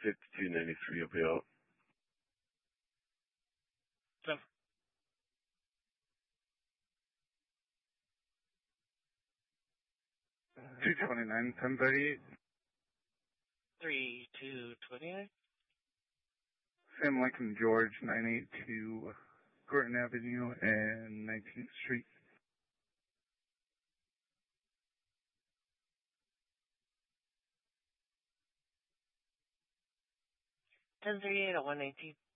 5293 will be out. So, 229, 1038. 3229. Sam Lincoln George, 982 Gordon Avenue and 19th Street. Ten 38 at 119.